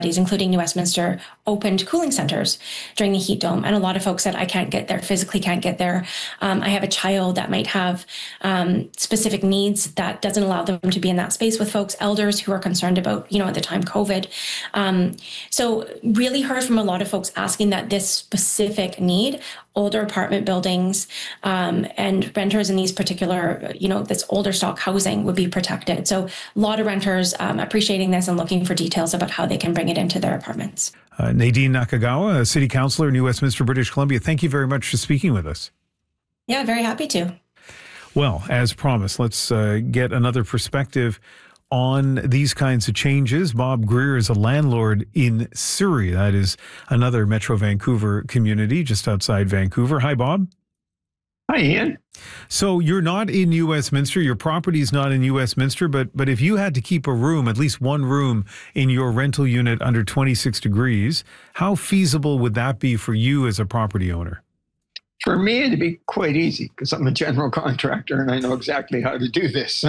including New Westminster, opened cooling centers during the heat dome. And a lot of folks said, I can't get there, physically can't get there. I have a child that might have specific needs that doesn't allow them to be in that space with folks, elders who are concerned about, at the time, COVID. So really heard from a lot of folks asking that this specific need, older apartment buildings and renters in these particular, this older stock housing would be protected. So a lot of renters appreciating this and looking for details about how they can bring it into their apartments. Nadine Nakagawa, a city councillor in New Westminster, British Columbia, thank you very much for speaking with us. Yeah, very happy to. Well, as promised, let's get another perspective on these kinds of changes. Bob Greer is a landlord in Surrey. That is another Metro Vancouver community just outside Vancouver. Hi, Bob. Hi, Ian. So you're not in New Westminster, your property's not in New Westminster, but if you had to keep a room, at least one room in your rental unit under 26 degrees, how feasible would that be for you as a property owner? For me, it'd be quite easy because I'm a general contractor and I know exactly how to do this.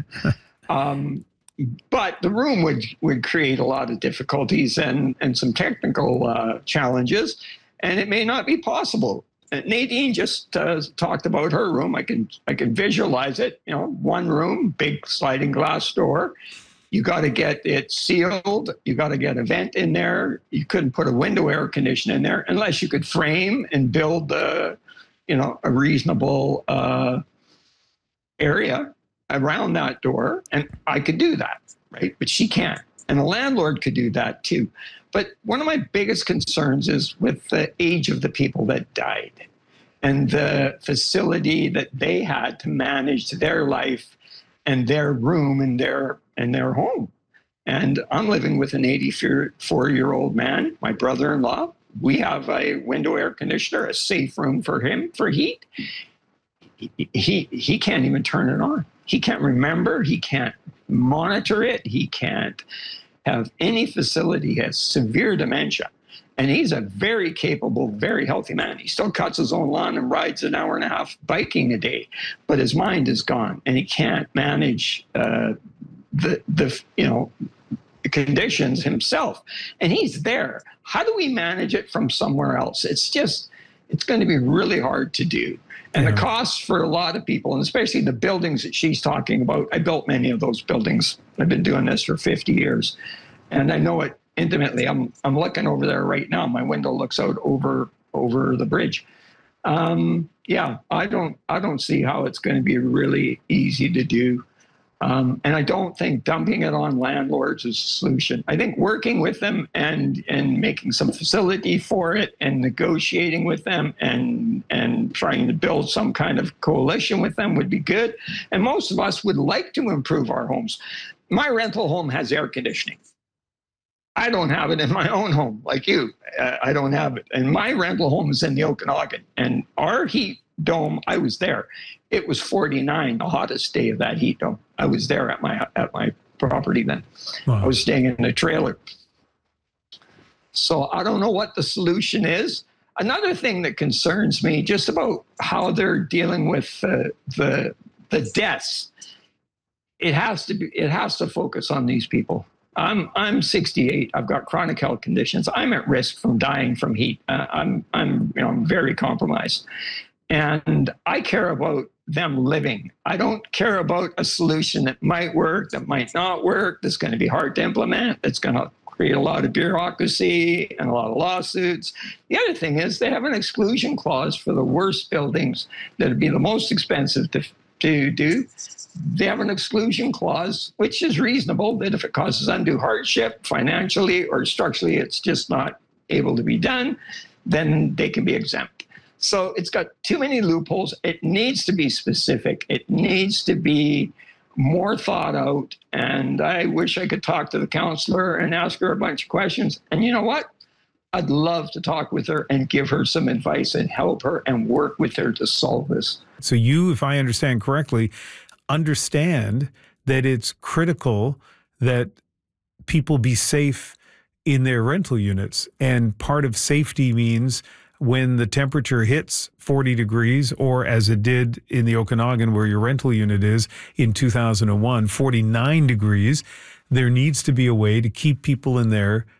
But the room would create a lot of difficulties and some technical challenges, and it may not be possible. Nadine just talked about her room. I can visualize it. One room, big sliding glass door. You got to get it sealed. You got to get a vent in there. You couldn't put a window air conditioner in there unless you could frame and build a reasonable area around that door. And I could do that, right? But she can't. And the landlord could do that too. But one of my biggest concerns is with the age of the people that died and the facility that they had to manage their life and their room and their home. And I'm living with an 84-year-old man, my brother-in-law. We have a window air conditioner, a safe room for him for heat. He can't even turn it on. He can't remember. He can't monitor it. He can't have any facility. He has severe dementia. And he's a very capable, very healthy man. He still cuts his own lawn and rides an hour and a half biking a day. But his mind is gone, and he can't manage the conditions himself. And he's there. How do we manage it from somewhere else? It's going to be really hard to do. And the costs for a lot of people, and especially the buildings that she's talking about, I built many of those buildings. I've been doing this for 50 years. And I know it intimately. I'm looking over there right now. My window looks out over the bridge. I don't see how it's going to be really easy to do. And I don't think dumping it on landlords is a solution. I think working with them and making some facility for it and negotiating with them and trying to build some kind of coalition with them would be good. And most of us would like to improve our homes. My rental home has air conditioning. I don't have it in my own home like you. I don't have it. And my rental home is in the Okanagan. And our heat dome, I was there. It was 49, the hottest day of that heat dome. I was there at my property then. Wow. I was staying in a trailer. So I don't know what the solution is. Another thing that concerns me just about how they're dealing with the deaths. It has to focus on these people. I'm 68. I've got chronic health conditions. I'm at risk from dying from heat. I'm very compromised. And I care about them living. I don't care about a solution that might work, that might not work, that's going to be hard to implement, that's going to create a lot of bureaucracy and a lot of lawsuits. The other thing is they have an exclusion clause for the worst buildings that would be the most expensive to do. They have an exclusion clause, which is reasonable, that if it causes undue hardship financially or structurally, it's just not able to be done, then they can be exempt. So it's got too many loopholes. It needs to be specific. It needs to be more thought out. And I wish I could talk to the counselor and ask her a bunch of questions. And you know what? I'd love to talk with her and give her some advice and help her and work with her to solve this. So you, if I understand correctly, understand that it's critical that people be safe in their rental units. And part of safety means when the temperature hits 40 degrees, or as it did in the Okanagan where your rental unit is in 2001, 49 degrees, there needs to be a way to keep people in there